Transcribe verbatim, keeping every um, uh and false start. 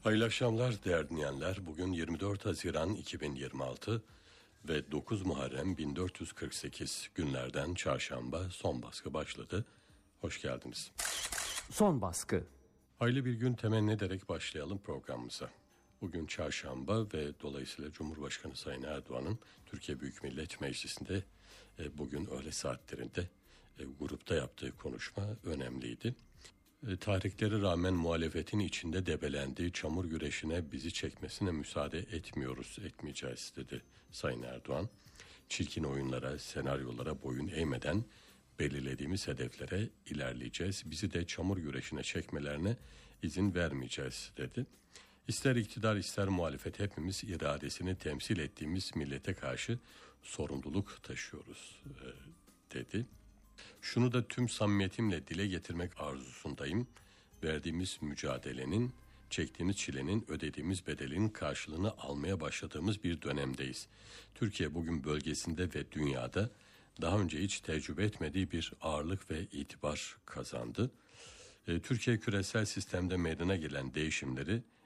Hayırlı akşamlar değerli dinleyenler. Bugün yirmi dört Haziran iki bin yirmi altı ve dokuz Muharrem bin dört yüz kırk sekiz günlerden çarşamba. Son baskı başladı. Hoş geldiniz. Son baskı. Hayırlı bir gün temenni ederek başlayalım programımıza. Bugün çarşamba ve dolayısıyla Cumhurbaşkanı Sayın Erdoğan'ın Türkiye Büyük Millet Meclisi'nde e, bugün öğle saatlerinde e, grupta yaptığı konuşma önemliydi. E, tahriklere rağmen muhalefetin içinde debelendiği çamur güreşine bizi çekmesine müsaade etmiyoruz, etmeyeceğiz dedi Sayın Erdoğan. Çirkin oyunlara, senaryolara boyun eğmeden belirlediğimiz hedeflere ilerleyeceğiz. Bizi de çamur güreşine çekmelerine izin vermeyeceğiz dedi. İster iktidar ister muhalefet hepimiz iradesini temsil ettiğimiz millete karşı sorumluluk taşıyoruz e, dedi. Şunu da tüm samimiyetimle dile getirmek arzusundayım. Verdiğimiz mücadelenin, çektiğimiz çilenin, ödediğimiz bedelin karşılığını almaya başladığımız bir dönemdeyiz. Türkiye bugün bölgesinde ve dünyada daha önce hiç tecrübe etmediği bir ağırlık ve itibar kazandı. Türkiye küresel sistemde meydana gelen değişimleri